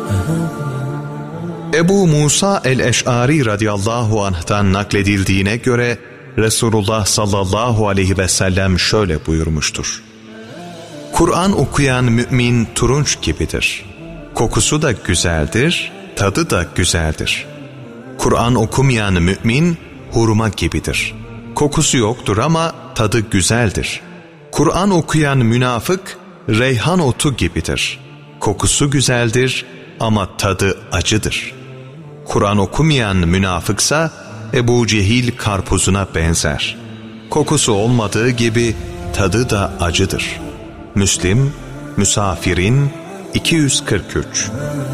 Ebu Musa el-Eş'ari radıyallahu anh'tan nakledildiğine göre Resulullah sallallahu aleyhi ve sellem şöyle buyurmuştur: Kur'an okuyan mümin turunç gibidir. Kokusu da güzeldir, tadı da güzeldir. Kur'an okumayan mümin hurma gibidir. Kokusu yoktur ama tadı güzeldir. Kur'an okuyan münafık reyhan otu gibidir. Kokusu güzeldir ama tadı acıdır. Kur'an okumayan münafıksa Ebu Cehil karpuzuna benzer. Kokusu olmadığı gibi tadı da acıdır. Müslim, Müsafirin 243.